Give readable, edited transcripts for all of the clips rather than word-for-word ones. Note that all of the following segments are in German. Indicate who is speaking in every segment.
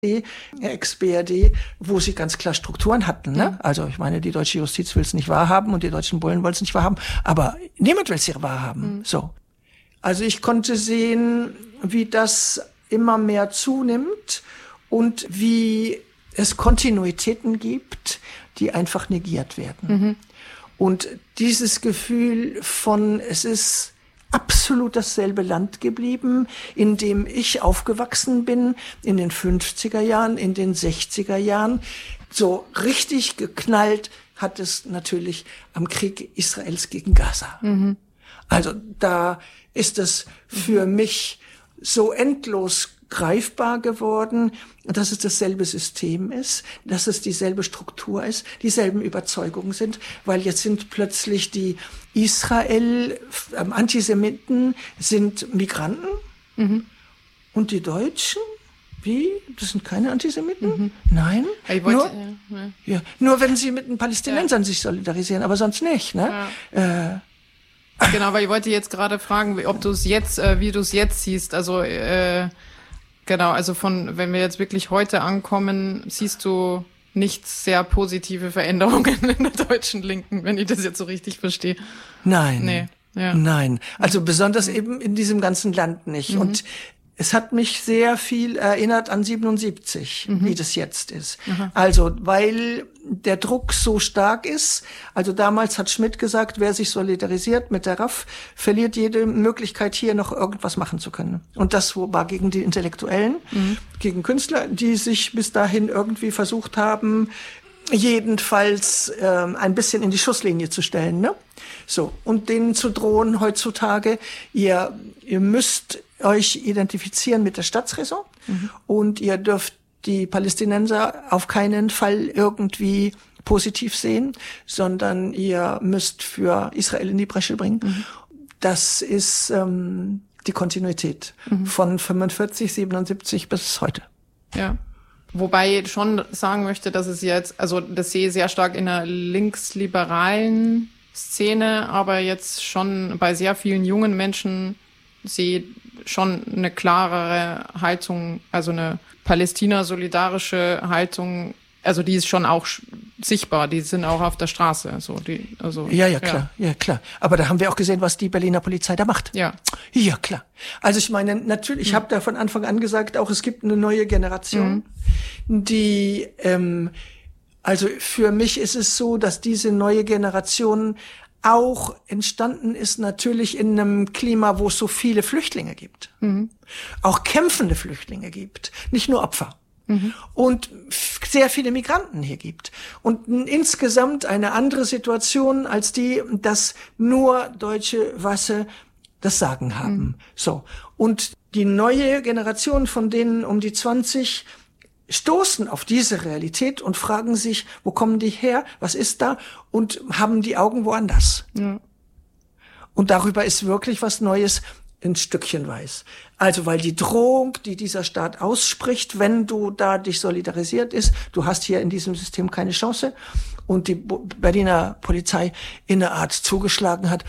Speaker 1: Ex-BRD, wo sie ganz klar Strukturen hatten. Ne? Also ich meine, die deutsche Justiz will es nicht wahrhaben und die deutschen Bullen wollen es nicht wahrhaben, aber niemand will es hier wahrhaben. So. Also ich konnte sehen, wie das immer mehr zunimmt und wie es Kontinuitäten gibt, die einfach negiert werden. Und dieses Gefühl von, es ist absolut dasselbe Land geblieben, in dem ich aufgewachsen bin, in den 50er Jahren, in den 60er Jahren. So richtig geknallt hat es natürlich am Krieg Israels gegen Gaza. Also da ist es für mich so endlos greifbar geworden, dass es dasselbe System ist, dass es dieselbe Struktur ist, dieselben Überzeugungen sind, weil jetzt sind plötzlich die Antisemiten sind Migranten und die Deutschen, wie? Das sind keine Antisemiten? Nein? Nur wenn sie mit den Palästinensern sich solidarisieren, aber sonst nicht, ne?
Speaker 2: Ja. Genau, aber ich wollte jetzt gerade fragen, ob du es jetzt, wie du es jetzt siehst, also genau, also wenn wir jetzt wirklich heute ankommen, siehst du nicht sehr positive Veränderungen in der deutschen Linken, wenn ich das jetzt so richtig verstehe.
Speaker 1: Nein.
Speaker 2: Nee. Ja.
Speaker 1: Nein. Also besonders eben in diesem ganzen Land nicht. Und es hat mich sehr viel erinnert an 77, wie das jetzt ist. Also, weil der Druck so stark ist. Also damals hat Schmidt gesagt, wer sich solidarisiert mit der RAF, verliert jede Möglichkeit, hier noch irgendwas machen zu können. Und das war gegen die Intellektuellen, gegen Künstler, die sich bis dahin irgendwie versucht haben, jedenfalls ein bisschen in die Schusslinie zu stellen, ne? So, und denen zu drohen heutzutage, ihr müsst euch identifizieren mit der Staatsräson und ihr dürft die Palästinenser auf keinen Fall irgendwie positiv sehen, sondern ihr müsst für Israel in die Bresche bringen. Das ist die Kontinuität von 45, 77 bis heute.
Speaker 2: Ja. Wobei ich schon sagen möchte, dass es jetzt, also das sehe ich sehr stark in der linksliberalen Szene, aber jetzt schon bei sehr vielen jungen Menschen sehe schon eine klarere Haltung, also eine Palästina-solidarische Haltung, also die ist schon auch sichtbar, die sind auch auf der Straße.
Speaker 1: Ja, klar. Aber da haben wir auch gesehen, was die Berliner Polizei da macht.
Speaker 2: Ja,
Speaker 1: klar. Also ich meine, natürlich, ich habe da von Anfang an gesagt, auch es gibt eine neue Generation, die, also für mich ist es so, dass diese neue Generation auch entstanden ist natürlich in einem Klima, wo es so viele Flüchtlinge gibt. Auch kämpfende Flüchtlinge gibt, nicht nur Opfer. Und sehr viele Migranten hier gibt. Und insgesamt eine andere Situation als die, dass nur deutsche Wasse das Sagen haben. So. Und die neue Generation von denen um die 20 stoßen auf diese Realität und fragen sich, wo kommen die her, was ist da, und haben die Augen woanders. Ja. Und darüber ist wirklich was Neues, ein Stückchen weiß. Also, weil die Drohung, die dieser Staat ausspricht, wenn du da dich solidarisiert ist, du hast hier in diesem System keine Chance, und die Berliner Polizei in einer Art zugeschlagen hat,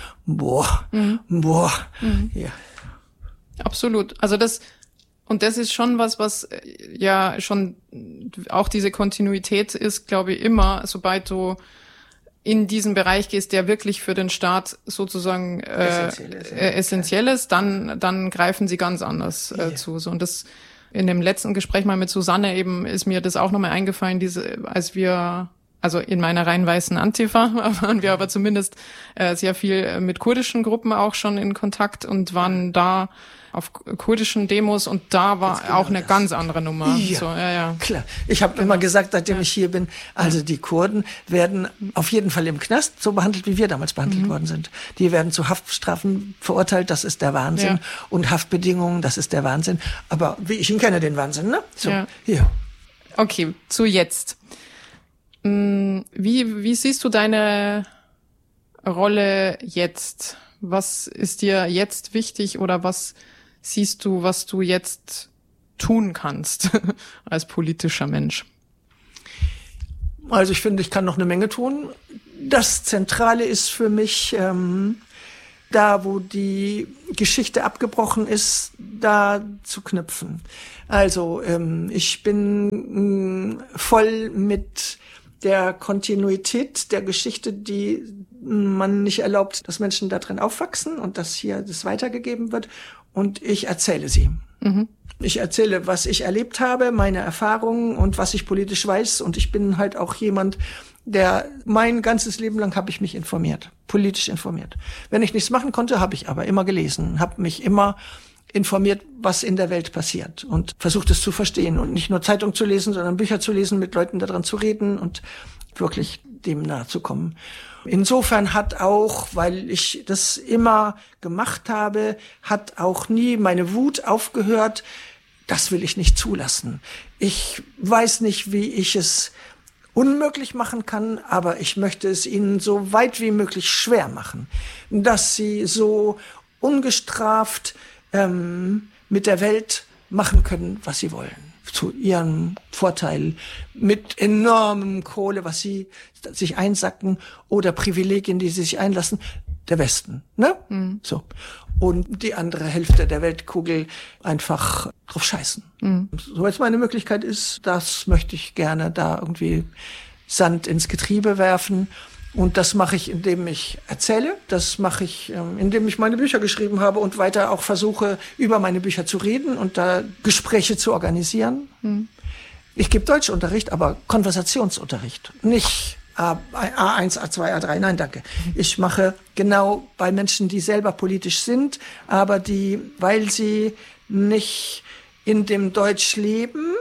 Speaker 1: ja.
Speaker 2: Absolut. Also das ist schon was ja schon auch diese Kontinuität ist, glaube ich, immer, sobald du in diesen Bereich gehst, der wirklich für den Staat sozusagen essentiell ist, dann greifen sie ganz anders zu. So, und das in dem letzten Gespräch mal mit Susanne eben ist mir das auch nochmal eingefallen, als wir, also in meiner rein weißen Antifa, waren wir aber zumindest sehr viel mit kurdischen Gruppen auch schon in Kontakt und waren da auf kurdischen Demos, und da war auch eine ganz andere Nummer.
Speaker 1: Ja, klar. Ich habe immer gesagt, seitdem ich hier bin, also die Kurden werden auf jeden Fall im Knast so behandelt, wie wir damals behandelt worden sind. Die werden zu Haftstrafen verurteilt, das ist der Wahnsinn. Ja. Und Haftbedingungen, das ist der Wahnsinn. Aber wie ich ihn kenne, den Wahnsinn, ne? So, hier.
Speaker 2: Okay, zu jetzt. Wie siehst du deine Rolle jetzt? Was ist dir jetzt wichtig, oder was siehst du, was du jetzt tun kannst als politischer Mensch?
Speaker 1: Also ich finde, ich kann noch eine Menge tun. Das Zentrale ist für mich, da, wo die Geschichte abgebrochen ist, da zu knüpfen. Also ich bin voll mit der Kontinuität der Geschichte, die man nicht erlaubt, dass Menschen da drin aufwachsen und dass hier das weitergegeben wird. Und ich erzähle sie. Mhm. Ich erzähle, was ich erlebt habe, meine Erfahrungen und was ich politisch weiß. Und ich bin halt auch jemand, der mein ganzes Leben lang habe ich mich informiert, politisch informiert. Wenn ich nichts machen konnte, habe ich aber immer gelesen, habe mich immer informiert, was in der Welt passiert und versucht es zu verstehen und nicht nur Zeitung zu lesen, sondern Bücher zu lesen, mit Leuten daran zu reden und wirklich dem nahe zu kommen. Insofern hat auch, weil ich das immer gemacht habe, hat auch nie meine Wut aufgehört. Das will ich nicht zulassen. Ich weiß nicht, wie ich es unmöglich machen kann, aber ich möchte es ihnen so weit wie möglich schwer machen, dass sie so ungestraft mit der Welt machen können, was sie wollen. Zu ihrem Vorteil, mit enormem Kohle, was sie sich einsacken, oder Privilegien, die sie sich einlassen, der Westen, ne? Mhm. So. Und die andere Hälfte der Weltkugel einfach drauf scheißen. Mhm. So als meine Möglichkeit ist, das möchte ich gerne da irgendwie Sand ins Getriebe werfen. Und das mache ich, indem ich erzähle. Das mache ich, indem ich meine Bücher geschrieben habe und weiter auch versuche, über meine Bücher zu reden und da Gespräche zu organisieren. Mhm. Ich gebe Deutschunterricht, aber Konversationsunterricht. Nicht A1, A2, A3. Nein, danke. Ich mache genau bei Menschen, die selber politisch sind, aber die, weil sie nicht in dem Deutsch leben,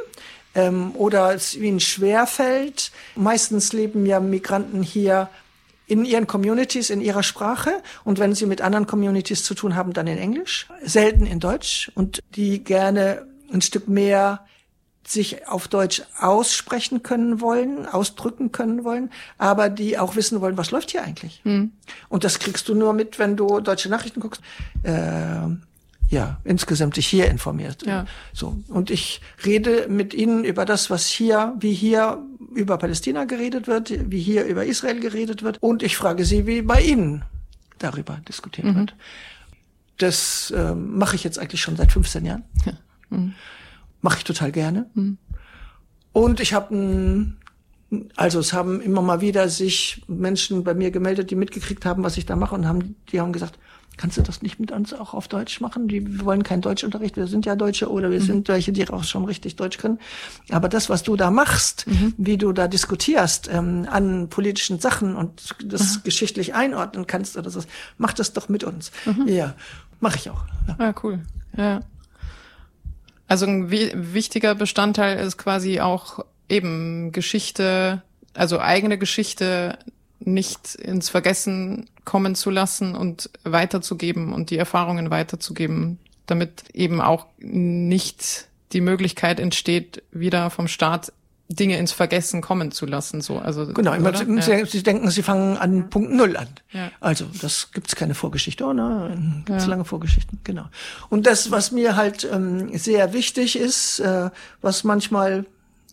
Speaker 1: oder es ihnen schwerfällt. Meistens leben ja Migranten hier in ihren Communities, in ihrer Sprache. Und wenn sie mit anderen Communities zu tun haben, dann in Englisch. Selten in Deutsch. Und die gerne ein Stück mehr sich auf Deutsch aussprechen können wollen, ausdrücken können wollen, aber die auch wissen wollen, was läuft hier eigentlich. Hm. Und das kriegst du nur mit, wenn du deutsche Nachrichten guckst. Ja, insgesamt dich hier informiert. Ja. So. Und ich rede mit ihnen über das, was hier, wie hier über Palästina geredet wird, wie hier über Israel geredet wird. Und ich frage sie, wie bei ihnen darüber diskutiert wird. Das mache ich jetzt eigentlich schon seit 15 Jahren. Ja. Mache ich total gerne. Und ich habe es haben immer mal wieder sich Menschen bei mir gemeldet, die mitgekriegt haben, was ich da mache, und die haben gesagt, kannst du das nicht mit uns auch auf Deutsch machen? Wir wollen keinen Deutschunterricht, wir sind ja Deutsche oder wir sind welche, die auch schon richtig Deutsch können. Aber das, was du da machst, wie du da diskutierst an politischen Sachen und das geschichtlich einordnen kannst oder so, mach das doch mit uns. Ja, mache ich auch. Ja.
Speaker 2: Ah, cool. Ja. Also ein wichtiger Bestandteil ist quasi auch eben Geschichte, also eigene Geschichte nicht ins Vergessen kommen zu lassen und weiterzugeben und die Erfahrungen weiterzugeben, damit eben auch nicht die Möglichkeit entsteht, wieder vom Staat Dinge ins Vergessen kommen zu lassen. So, also
Speaker 1: genau, Sie denken, Sie fangen an Punkt Null an. Ja. Also das gibt's keine Vorgeschichte, ne? Gibt's lange Vorgeschichten, genau. Und das, was mir halt sehr wichtig ist, was manchmal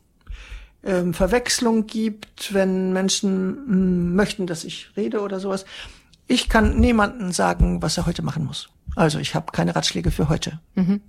Speaker 1: Verwechslung gibt, wenn Menschen möchten, dass ich rede oder sowas. Ich kann niemandem sagen, was er heute machen muss. Also ich habe keine Ratschläge für heute.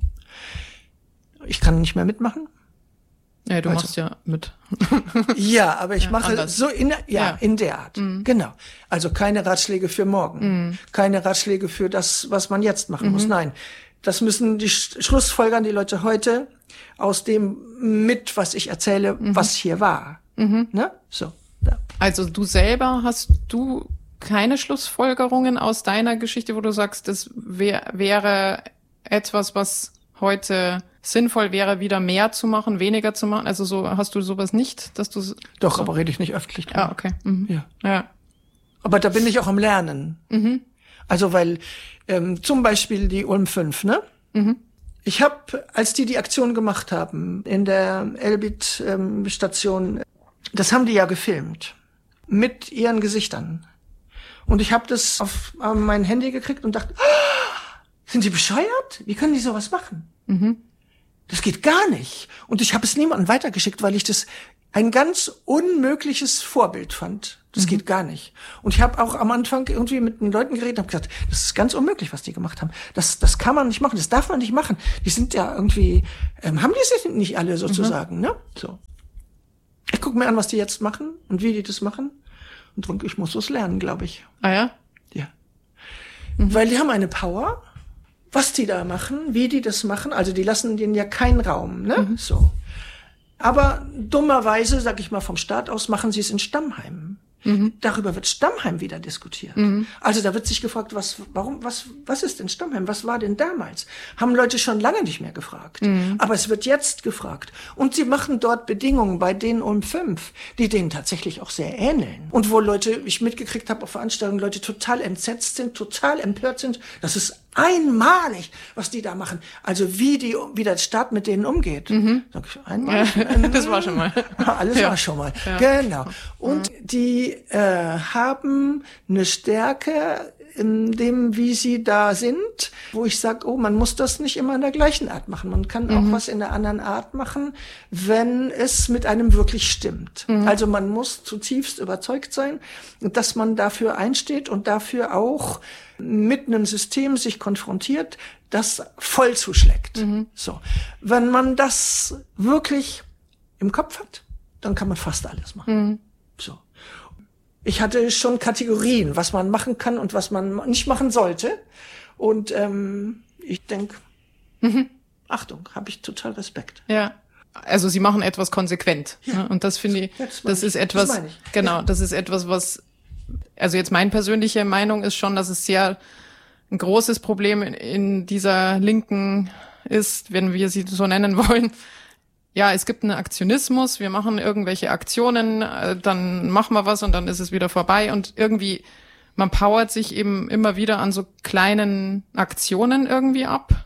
Speaker 1: Ich kann nicht mehr mitmachen.
Speaker 2: Ja, du machst ja mit.
Speaker 1: Ja, aber ich mache anders. So in der Art. Genau. Also keine Ratschläge für morgen. Keine Ratschläge für das, was man jetzt machen muss. Nein. Das müssen die Schlussfolgern die Leute heute aus dem mit, was ich erzähle, was hier war. Ne? So. Ja.
Speaker 2: Also du selber, hast du keine Schlussfolgerungen aus deiner Geschichte, wo du sagst, das wäre etwas, was heute sinnvoll wäre, wieder mehr zu machen, weniger zu machen? Also so hast du sowas nicht, dass du
Speaker 1: Doch,
Speaker 2: so?
Speaker 1: Aber rede ich nicht öffentlich drüber.
Speaker 2: Ja, okay. Ja.
Speaker 1: Aber da bin ich auch am Lernen. Also weil zum Beispiel die Ulm 5, ne? Ich habe, als die Aktion gemacht haben in der Elbit-Station, das haben die ja gefilmt mit ihren Gesichtern. Und ich habe das auf mein Handy gekriegt und dachte, sind die bescheuert? Wie können die sowas machen? Das geht gar nicht. Und ich habe es niemandem weitergeschickt, weil ich das ein ganz unmögliches Vorbild fand. Das geht gar nicht. Und ich habe auch am Anfang irgendwie mit den Leuten geredet und habe gesagt, das ist ganz unmöglich, was die gemacht haben. Das kann man nicht machen, das darf man nicht machen. Die sind ja irgendwie, haben die es nicht alle sozusagen, ne? So. Ich gucke mir an, was die jetzt machen und wie die das machen. Und denke, ich muss das lernen, glaube ich.
Speaker 2: Ah ja?
Speaker 1: Ja. Weil die haben eine Power, was die da machen, wie die das machen. Also die lassen denen ja keinen Raum, ne? So. Aber dummerweise, sag ich mal, vom Staat aus machen sie es in Stammheimen. Darüber wird Stammheim wieder diskutiert. Also da wird sich gefragt, was ist denn Stammheim? Was war denn damals? Haben Leute schon lange nicht mehr gefragt. Aber es wird jetzt gefragt. Und sie machen dort Bedingungen bei denen um 5, die denen tatsächlich auch sehr ähneln. Und wo Leute, ich mitgekriegt habe auf Veranstaltungen, Leute total entsetzt sind, total empört sind. Das ist einmalig, was die da machen. Also wie der Staat mit denen umgeht. Sag ich, einmalig.
Speaker 2: Ja, das war schon mal.
Speaker 1: Alles war schon mal. Ja. Genau. Und die haben eine Stärke in dem, wie sie da sind, wo ich sage, oh, man muss das nicht immer in der gleichen Art machen. Man kann auch was in der anderen Art machen, wenn es mit einem wirklich stimmt. Also man muss zutiefst überzeugt sein, dass man dafür einsteht und dafür auch mit einem System sich konfrontiert, das voll zuschlägt. So. Wenn man das wirklich im Kopf hat, dann kann man fast alles machen. So. Ich hatte schon Kategorien, was man machen kann und was man nicht machen sollte. Und ich denke, Achtung, habe ich total Respekt.
Speaker 2: Ja. Also sie machen etwas konsequent. Ja. Ne? Und das finde ich, das ist etwas, genau, das ist etwas, was, also jetzt meine persönliche Meinung ist schon, dass es sehr ein großes Problem in dieser Linken ist, wenn wir sie so nennen wollen. Ja, es gibt einen Aktionismus, wir machen irgendwelche Aktionen, dann machen wir was und dann ist es wieder vorbei und irgendwie, man powert sich eben immer wieder an so kleinen Aktionen irgendwie ab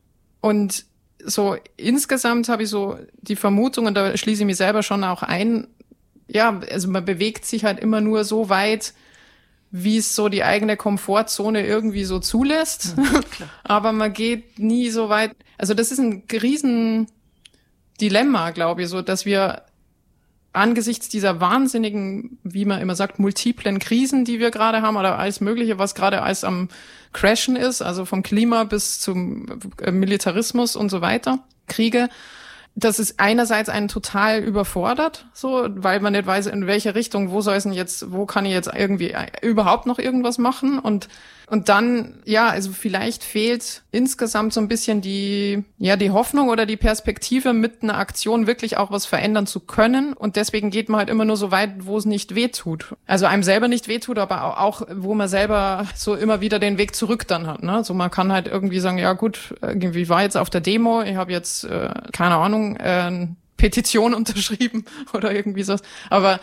Speaker 2: und so insgesamt habe ich so die Vermutung, und da schließe ich mich selber schon auch ein, ja, also man bewegt sich halt immer nur so weit, wie es so die eigene Komfortzone irgendwie so zulässt, aber man geht nie so weit, also das ist ein riesen Dilemma, glaube ich, so, dass wir angesichts dieser wahnsinnigen, wie man immer sagt, multiplen Krisen, die wir gerade haben, oder alles Mögliche, was gerade alles am Crashen ist, also vom Klima bis zum Militarismus und so weiter, Kriege, das ist einerseits einen total überfordert, so, weil man nicht weiß, in welche Richtung, wo kann ich jetzt irgendwie überhaupt noch irgendwas machen und dann, ja, also vielleicht fehlt insgesamt so ein bisschen die Hoffnung oder die Perspektive, mit einer Aktion wirklich auch was verändern zu können. Und deswegen geht man halt immer nur so weit, wo es nicht wehtut. Also einem selber nicht wehtut, aber auch, wo man selber so immer wieder den Weg zurück dann hat, ne? So man kann halt irgendwie sagen, ja gut, irgendwie war jetzt auf der Demo, ich habe jetzt, keine Ahnung, Petition unterschrieben oder irgendwie so. Aber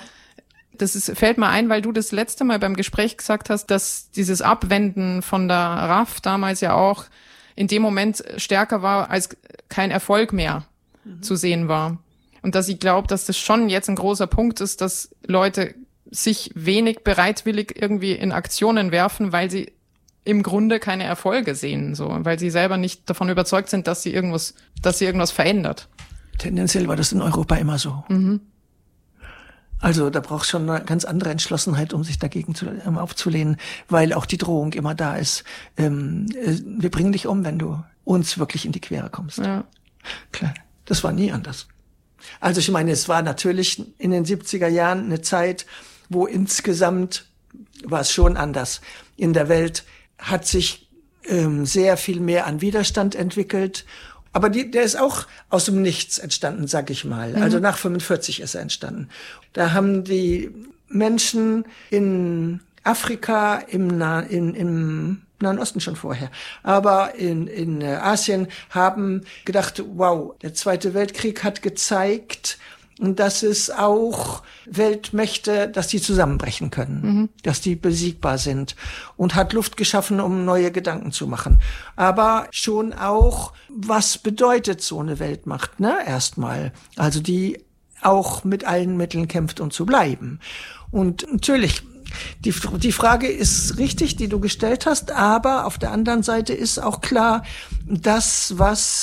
Speaker 2: fällt mir ein, weil du das letzte Mal beim Gespräch gesagt hast, dass dieses Abwenden von der RAF damals ja auch in dem Moment stärker war, als kein Erfolg mehr zu sehen war. Und dass ich glaube, dass das schon jetzt ein großer Punkt ist, dass Leute sich wenig bereitwillig irgendwie in Aktionen werfen, weil sie im Grunde keine Erfolge sehen, so, weil sie selber nicht davon überzeugt sind, dass sie irgendwas verändert.
Speaker 1: Tendenziell war das in Europa immer so. Also da brauchst schon eine ganz andere Entschlossenheit, um sich dagegen aufzulehnen, weil auch die Drohung immer da ist. Wir bringen dich um, wenn du uns wirklich in die Quere kommst. Ja. Klar, das war nie anders. Also ich meine, es war natürlich in den 70er Jahren eine Zeit, wo insgesamt war es schon anders. In der Welt hat sich sehr viel mehr an Widerstand entwickelt. Aber der ist auch aus dem Nichts entstanden, sag ich mal. Also nach 45 ist er entstanden. Da haben die Menschen in Afrika, im Nahen Osten schon vorher, aber in Asien haben gedacht, wow, der Zweite Weltkrieg hat gezeigt, dass es auch Weltmächte, dass die zusammenbrechen können, dass die besiegbar sind, und hat Luft geschaffen, um neue Gedanken zu machen. Aber schon auch, was bedeutet so eine Weltmacht, ne? Erstmal. Also die auch mit allen Mitteln kämpft, um zu bleiben. Und natürlich, die Frage ist richtig, die du gestellt hast, aber auf der anderen Seite ist auch klar, das, was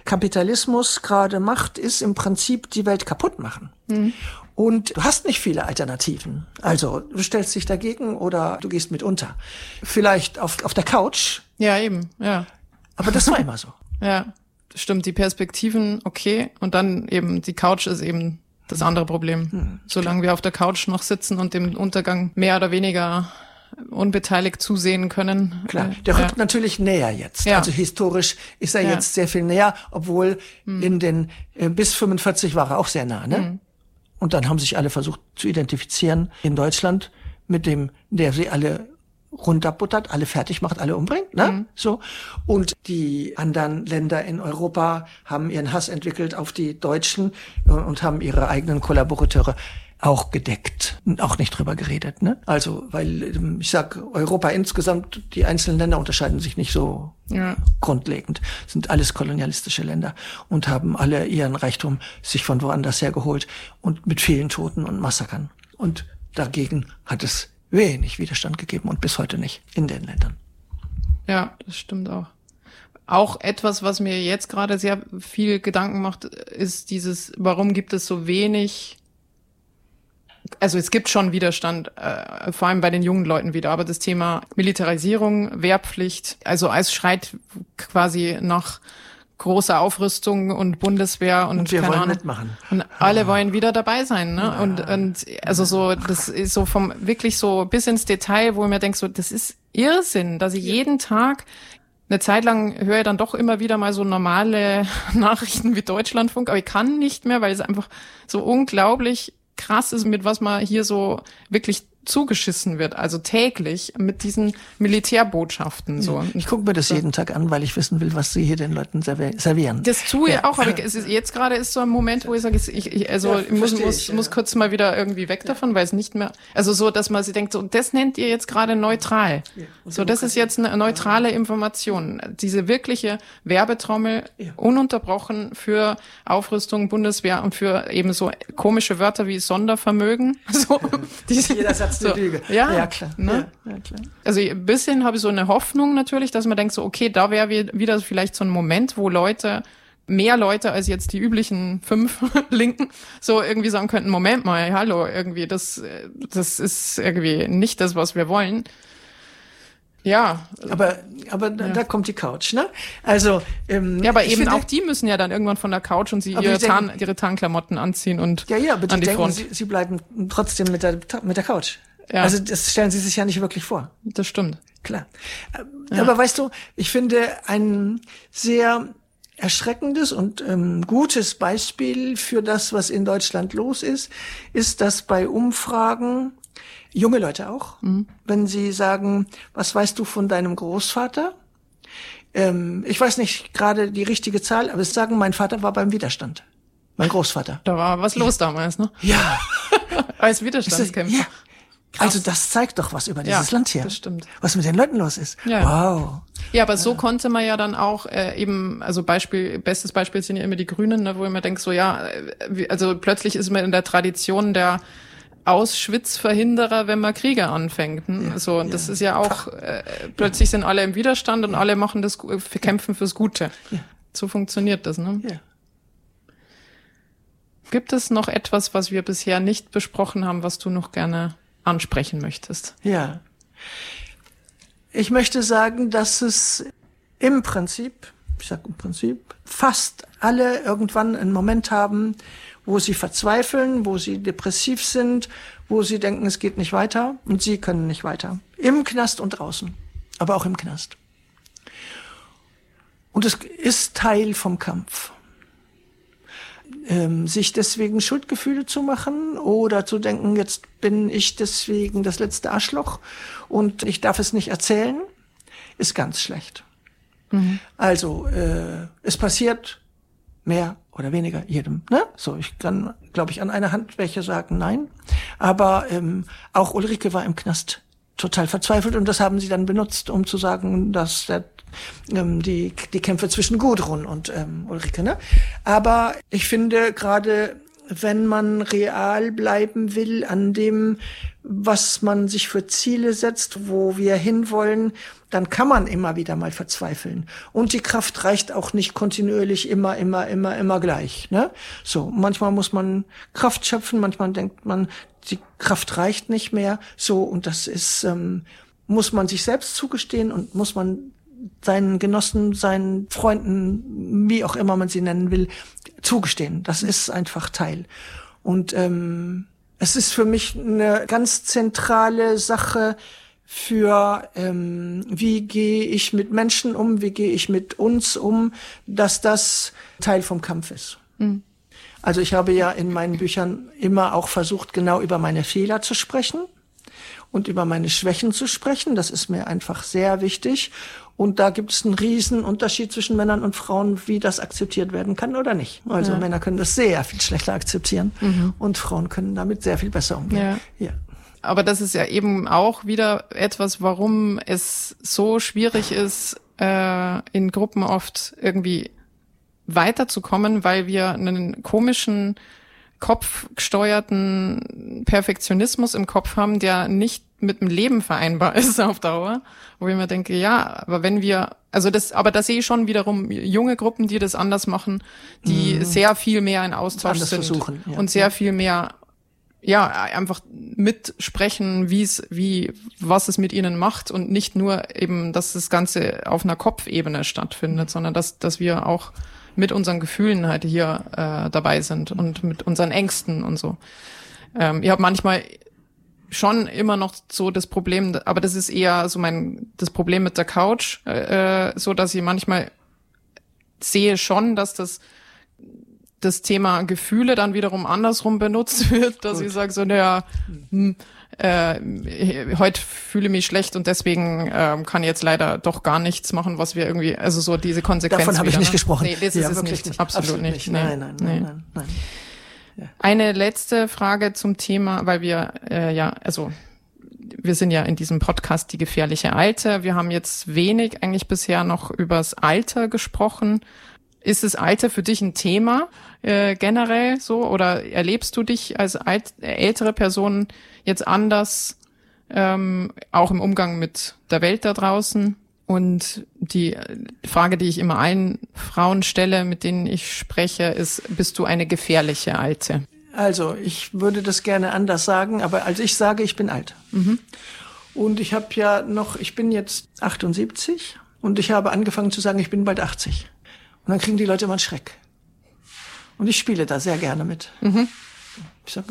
Speaker 1: Kapitalismus gerade macht, ist im Prinzip die Welt kaputt machen. Und du hast nicht viele Alternativen. Also du stellst dich dagegen oder du gehst mit unter. Vielleicht auf der Couch.
Speaker 2: Ja, eben, ja.
Speaker 1: Aber das war immer so.
Speaker 2: Ja, das stimmt. Die Perspektiven, okay. Und dann eben, die Couch ist eben das andere Problem. Solange wir auf der Couch noch sitzen und dem Untergang mehr oder weniger unbeteiligt zusehen können.
Speaker 1: Klar, der rückt natürlich näher jetzt.
Speaker 2: Ja.
Speaker 1: Also historisch ist er jetzt sehr viel näher, obwohl in den bis 45 war er auch sehr nah, ne? Und dann haben sich alle versucht zu identifizieren in Deutschland mit dem, der sie alle runterbuttert, alle fertig macht, alle umbringt, ne? So. Und die anderen Länder in Europa haben ihren Hass entwickelt auf die Deutschen und haben ihre eigenen Kollaborateure auch gedeckt und auch nicht drüber geredet, ne? Also, weil ich sag, Europa insgesamt, die einzelnen Länder unterscheiden sich nicht so grundlegend, sind alles kolonialistische Länder und haben alle ihren Reichtum sich von woanders her geholt und mit vielen Toten und Massakern. Und dagegen hat es wenig Widerstand gegeben und bis heute nicht in den Ländern.
Speaker 2: Ja, das stimmt auch. Auch etwas, was mir jetzt gerade sehr viel Gedanken macht, ist dieses, warum gibt es so wenig. Also es gibt schon Widerstand, vor allem bei den jungen Leuten wieder, aber das Thema Militarisierung, Wehrpflicht, also es schreit quasi nach großer Aufrüstung und Bundeswehr und
Speaker 1: wir
Speaker 2: keine
Speaker 1: wollen
Speaker 2: Ahnung.
Speaker 1: mitmachen.
Speaker 2: Und alle wollen wieder dabei sein, ne? Ja. Und also so, das ist so vom wirklich so bis ins Detail, wo ich mir denke, so, das ist Irrsinn, dass ich jeden Tag eine Zeit lang höre ich dann doch immer wieder mal so normale Nachrichten wie Deutschlandfunk, aber ich kann nicht mehr, weil es einfach so unglaublich krass ist, mit was man hier so wirklich zugeschissen wird, also täglich mit diesen Militärbotschaften so.
Speaker 1: Ich gucke mir das jeden Tag an, weil ich wissen will, was sie hier den Leuten servieren.
Speaker 2: Das tue ich auch, aber es ist, jetzt gerade ist so ein Moment, wo ich sage, ich muss kurz mal wieder irgendwie weg davon, weil es nicht mehr, also so, dass man sich denkt, so, das nennt ihr jetzt gerade neutral. So, das ist jetzt eine neutrale Information. Diese wirkliche Werbetrommel, ununterbrochen für Aufrüstung, Bundeswehr und für eben so komische Wörter wie Sondervermögen. So,
Speaker 1: jeder Satz eine Lüge.
Speaker 2: Ja,
Speaker 1: klar.
Speaker 2: Ne?
Speaker 1: Ja, klar.
Speaker 2: Also ein bisschen habe ich so eine Hoffnung natürlich, dass man denkt so, okay, da wäre wieder vielleicht so ein Moment, wo mehr Leute als jetzt die üblichen 5 Linken, so irgendwie sagen könnten, Moment mal, hallo, irgendwie, das ist irgendwie nicht das, was wir wollen. Ja.
Speaker 1: Aber da kommt die Couch, ne? Also,
Speaker 2: aber eben finde, auch die müssen ja dann irgendwann von der Couch und sie ihre Tarnklamotten anziehen und
Speaker 1: aber
Speaker 2: an die
Speaker 1: denken,
Speaker 2: Front.
Speaker 1: Sie bleiben trotzdem mit der Couch.
Speaker 2: Ja.
Speaker 1: Also das stellen sie sich ja nicht wirklich vor.
Speaker 2: Das stimmt.
Speaker 1: Klar. Aber weißt du, ich finde ein sehr erschreckendes und gutes Beispiel für das, was in Deutschland los ist, dass bei Umfragen junge Leute auch, wenn sie sagen, was weißt du von deinem Großvater? Ich weiß nicht gerade die richtige Zahl, aber es sagen, mein Vater war beim Widerstand. Mein Großvater.
Speaker 2: Da war was los damals, ne?
Speaker 1: Ja.
Speaker 2: Als Widerstandskämpfer.
Speaker 1: Ja. Also das zeigt doch was über dieses Land hier.
Speaker 2: Das stimmt.
Speaker 1: Was mit den Leuten los ist.
Speaker 2: Ja.
Speaker 1: Wow.
Speaker 2: Ja, aber so konnte man ja dann auch eben, also bestes Beispiel sind ja immer die Grünen, ne, wo ich mir denke, so also plötzlich ist man in der Tradition der Auschwitz-Verhinderer, wenn man Kriege anfängt. Ne?
Speaker 1: Ja,
Speaker 2: so, und das ist ja auch, plötzlich sind alle im Widerstand und alle machen kämpfen fürs Gute.
Speaker 1: Ja.
Speaker 2: So funktioniert das, ne?
Speaker 1: Ja.
Speaker 2: Gibt es noch etwas, was wir bisher nicht besprochen haben, was du noch gerne ansprechen möchtest?
Speaker 1: Ja. Ich möchte sagen, dass es im Prinzip, fast alle irgendwann einen Moment haben, wo sie verzweifeln, wo sie depressiv sind, wo sie denken, es geht nicht weiter und sie können nicht weiter. Im Knast und draußen, aber auch im Knast. Und es ist Teil vom Kampf. Sich deswegen Schuldgefühle zu machen oder zu denken, jetzt bin ich deswegen das letzte Arschloch und ich darf es nicht erzählen, ist ganz schlecht. Mhm. Also es passiert mehr oder weniger jedem. Ne? So, ich kann, glaube ich, an einer Hand welche sagen nein. Aber auch Ulrike war im Knast total verzweifelt und das haben sie dann benutzt, um zu sagen, dass die Kämpfe zwischen Gudrun und Ulrike. Ne? Aber ich finde gerade wenn man real bleiben will an dem, was man sich für Ziele setzt, wo wir hinwollen, dann kann man immer wieder mal verzweifeln. Und die Kraft reicht auch nicht kontinuierlich immer gleich, ne? So, manchmal muss man Kraft schöpfen, manchmal denkt man, die Kraft reicht nicht mehr. So, und das ist, muss man sich selbst zugestehen und muss man seinen Genossen, seinen Freunden, wie auch immer man sie nennen will, zugestehen. Das ist einfach Teil. Und es ist für mich eine ganz zentrale Sache für, wie gehe ich mit Menschen um, wie gehe ich mit uns um, dass das Teil vom Kampf ist. Mhm. Also ich habe ja in meinen Büchern immer auch versucht, genau über meine Fehler zu sprechen und über meine Schwächen zu sprechen. Das ist mir einfach sehr wichtig. Und da gibt es einen riesen Unterschied zwischen Männern und Frauen, wie das akzeptiert werden kann oder nicht. Also Männer können das sehr viel schlechter akzeptieren und Frauen können damit sehr viel besser umgehen. Ja.
Speaker 2: Aber das ist ja eben auch wieder etwas, warum es so schwierig ist, in Gruppen oft irgendwie weiterzukommen, weil wir einen komischen, kopfgesteuerten Perfektionismus im Kopf haben, der nicht mit dem Leben vereinbar ist auf Dauer, wo ich mir denke, ja, aber wenn wir, also das, aber da sehe ich schon wiederum junge Gruppen, die das anders machen, die sehr viel mehr in Austausch sind und sehr viel mehr, einfach mitsprechen, was es mit ihnen macht und nicht nur eben, dass das Ganze auf einer Kopfebene stattfindet, sondern dass wir auch mit unseren Gefühlen halt hier dabei sind und mit unseren Ängsten und so. Ich habe manchmal schon immer noch so das Problem, aber das ist eher so das Problem mit der Couch, so dass ich manchmal sehe schon, dass das Thema Gefühle dann wiederum andersrum benutzt wird, dass ich sage so, heute fühle ich mich schlecht und deswegen kann ich jetzt leider doch gar nichts machen, was wir irgendwie, also so diese Konsequenz.
Speaker 1: Davon habe ich nicht gesprochen.
Speaker 2: Nee, das ist es nicht. Absolut nicht.
Speaker 1: Nein.
Speaker 2: Ja. Eine letzte Frage zum Thema, weil wir wir sind ja in diesem Podcast die gefährliche Alte. Wir haben jetzt wenig eigentlich bisher noch übers Alter gesprochen. Ist das Alter für dich ein Thema generell so oder erlebst du dich als ältere Person jetzt anders, auch im Umgang mit der Welt da draußen? Und die Frage, die ich immer allen Frauen stelle, mit denen ich spreche, ist, bist du eine gefährliche Alte?
Speaker 1: Also, ich würde das gerne anders sagen, aber als ich sage, ich bin alt. Und ich bin jetzt 78 und ich habe angefangen zu sagen, ich bin bald 80. Und dann kriegen die Leute immer einen Schreck. Und ich spiele da sehr gerne mit. Ich sage,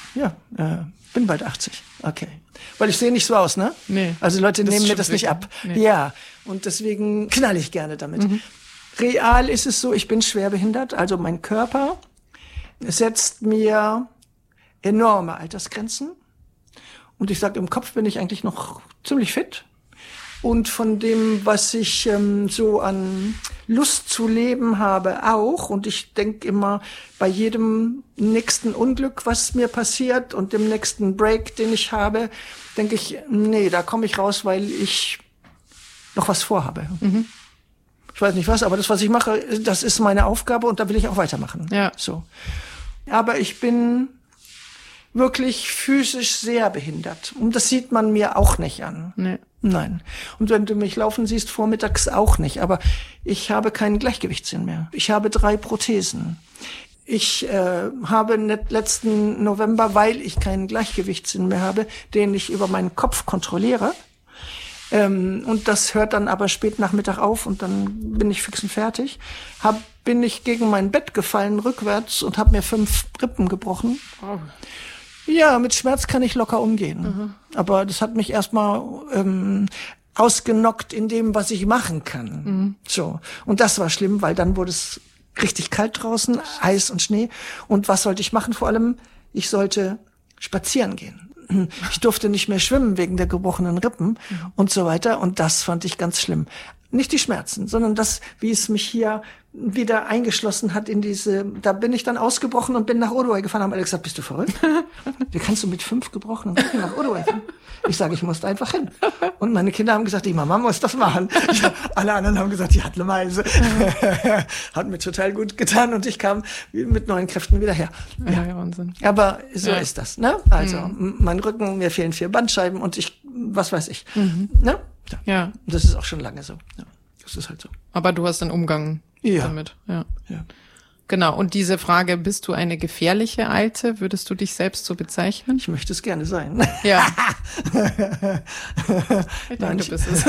Speaker 1: bin bald 80. Okay. Weil ich sehe nicht so aus, ne?
Speaker 2: Nee.
Speaker 1: Also Leute nehmen mir das nicht ab. Nee. Ja. Und deswegen knall ich gerne damit. Real ist es so, ich bin schwerbehindert. Also mein Körper setzt mir enorme Altersgrenzen. Und ich sage, im Kopf bin ich eigentlich noch ziemlich fit. Und von dem, was ich so an Lust zu leben habe, auch. Und ich denke immer, bei jedem nächsten Unglück, was mir passiert und dem nächsten Break, den ich habe, denke ich, nee, da komme ich raus, weil ich noch was vorhabe. Ich weiß nicht was, aber das, was ich mache, das ist meine Aufgabe und da will ich auch weitermachen.
Speaker 2: Ja.
Speaker 1: So. Aber ich bin wirklich physisch sehr behindert. Und das sieht man mir auch nicht an.
Speaker 2: Nee.
Speaker 1: Nein. Und wenn du mich laufen siehst, vormittags auch nicht. Aber ich habe keinen Gleichgewichtssinn mehr. Ich habe 3 Prothesen. Ich habe letzten November, weil ich keinen Gleichgewichtssinn mehr habe, den ich über meinen Kopf kontrolliere. Und das hört dann aber spät Nachmittag auf und dann bin ich fix und fertig. Bin ich gegen mein Bett gefallen, rückwärts, und habe mir 5 Rippen gebrochen.
Speaker 2: Oh.
Speaker 1: Ja, mit Schmerz kann ich locker umgehen. Aber das hat mich erstmal ausgenockt in dem, was ich machen kann. So. Und das war schlimm, weil dann wurde es richtig kalt draußen, Eis und Schnee. Und was sollte ich machen? Vor allem, ich sollte spazieren gehen. Ich durfte nicht mehr schwimmen wegen der gebrochenen Rippen und so weiter. Und das fand ich ganz schlimm. Nicht die Schmerzen, sondern das, wie es mich hier wieder eingeschlossen hat in diese, da bin ich dann ausgebrochen und bin nach Uruguay gefahren, haben alle gesagt, bist du verrückt? Wie kannst du mit 5 gebrochenen Rücken nach Uruguay fahren? Ich sage, ich musste einfach hin. Und meine Kinder haben gesagt, die Mama muss das machen. Alle anderen haben gesagt, die hat eine Meise. Hat mir total gut getan und ich kam mit neuen Kräften wieder her.
Speaker 2: Ja, Wahnsinn.
Speaker 1: Aber so ist das, ne? Also, mein Rücken, mir fehlen 4 Bandscheiben und was weiß ich. Ne? Ja. Das ist auch schon lange so. Ja. Das ist halt so.
Speaker 2: Aber du hast einen Umgang damit. Ja. Genau. Und diese Frage, bist du eine gefährliche Alte? Würdest du dich selbst so bezeichnen?
Speaker 1: Ich möchte es gerne sein.
Speaker 2: Ja. Ich denke, du bist es.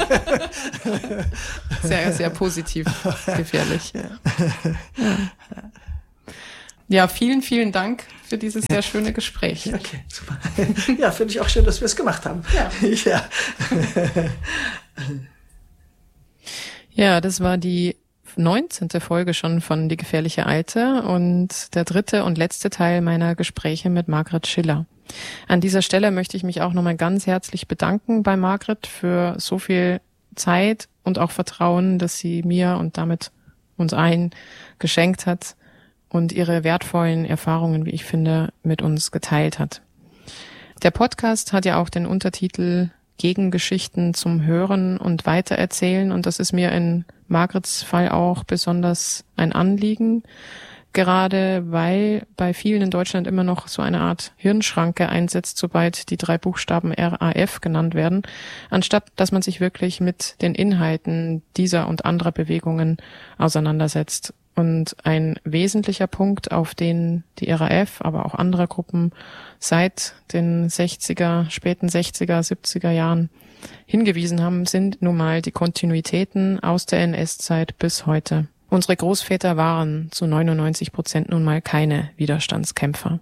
Speaker 2: Sehr, sehr positiv gefährlich. Ja, vielen, vielen Dank für dieses sehr schöne Gespräch.
Speaker 1: Okay, super. Ja, finde ich auch schön, dass wir es gemacht haben. Ja.
Speaker 2: Ja, das war die 19. Folge schon von Die gefährliche Alte und der 3. und letzte Teil meiner Gespräche mit Margret Schiller. An dieser Stelle möchte ich mich auch nochmal ganz herzlich bedanken bei Margret für so viel Zeit und auch Vertrauen, das sie mir und damit uns allen geschenkt hat und ihre wertvollen Erfahrungen, wie ich finde, mit uns geteilt hat. Der Podcast hat ja auch den Untertitel Gegengeschichten zum Hören und Weitererzählen und das ist mir in Margrets Fall auch besonders ein Anliegen, gerade weil bei vielen in Deutschland immer noch so eine Art Hirnschranke einsetzt, sobald die 3 Buchstaben RAF genannt werden, anstatt dass man sich wirklich mit den Inhalten dieser und anderer Bewegungen auseinandersetzt. Und ein wesentlicher Punkt, auf den die RAF, aber auch andere Gruppen seit den 60er, späten 60er, 70er Jahren hingewiesen haben, sind nun mal die Kontinuitäten aus der NS-Zeit bis heute. Unsere Großväter waren zu 99% nun mal keine Widerstandskämpfer.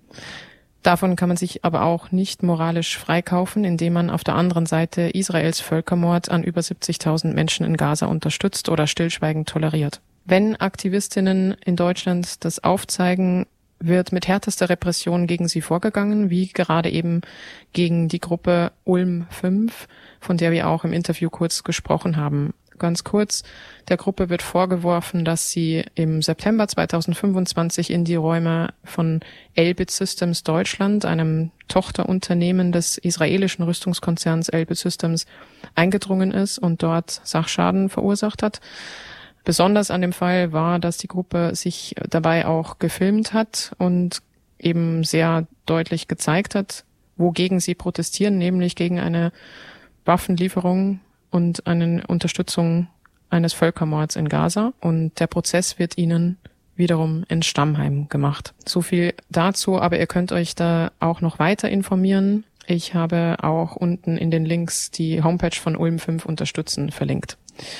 Speaker 2: Davon kann man sich aber auch nicht moralisch freikaufen, indem man auf der anderen Seite Israels Völkermord an über 70.000 Menschen in Gaza unterstützt oder stillschweigend toleriert. Wenn Aktivistinnen in Deutschland das aufzeigen, wird mit härtester Repression gegen sie vorgegangen, wie gerade eben gegen die Gruppe Ulm 5, von der wir auch im Interview kurz gesprochen haben. Ganz kurz, der Gruppe wird vorgeworfen, dass sie im September 2025 in die Räume von Elbit Systems Deutschland, einem Tochterunternehmen des israelischen Rüstungskonzerns Elbit Systems, eingedrungen ist und dort Sachschaden verursacht hat. Besonders an dem Fall war, dass die Gruppe sich dabei auch gefilmt hat und eben sehr deutlich gezeigt hat, wogegen sie protestieren, nämlich gegen eine Waffenlieferung und eine Unterstützung eines Völkermords in Gaza. Und der Prozess wird ihnen wiederum in Stammheim gemacht. So viel dazu, aber ihr könnt euch da auch noch weiter informieren. Ich habe auch unten in den Links die Homepage von Ulm 5 unterstützen verlinkt.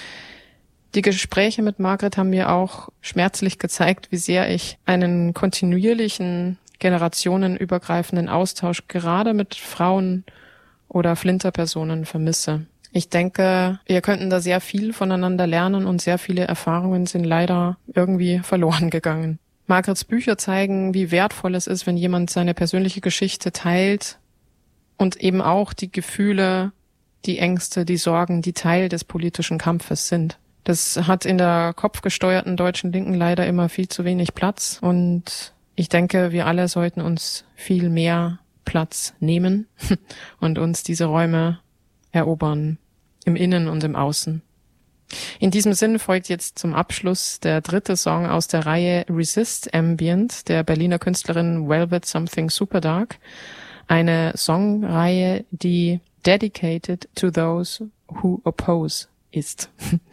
Speaker 2: Die Gespräche mit Margret haben mir auch schmerzlich gezeigt, wie sehr ich einen kontinuierlichen, generationenübergreifenden Austausch gerade mit Frauen oder Flinterpersonen vermisse. Ich denke, wir könnten da sehr viel voneinander lernen und sehr viele Erfahrungen sind leider irgendwie verloren gegangen. Margrets Bücher zeigen, wie wertvoll es ist, wenn jemand seine persönliche Geschichte teilt und eben auch die Gefühle, die Ängste, die Sorgen, die Teil des politischen Kampfes sind. Das hat in der kopfgesteuerten deutschen Linken leider immer viel zu wenig Platz und ich denke, wir alle sollten uns viel mehr Platz nehmen und uns diese Räume erobern, im Innen und im Außen. In diesem Sinn folgt jetzt zum Abschluss der 3. Song aus der Reihe Resist Ambient der Berliner Künstlerin Velvet Something Superdark, eine Songreihe, die dedicated to those who oppose ist.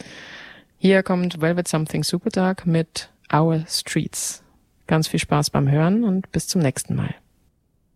Speaker 2: Hier kommt Velvet Something Superdark mit Our Streets. Ganz viel Spaß beim Hören und bis zum nächsten Mal.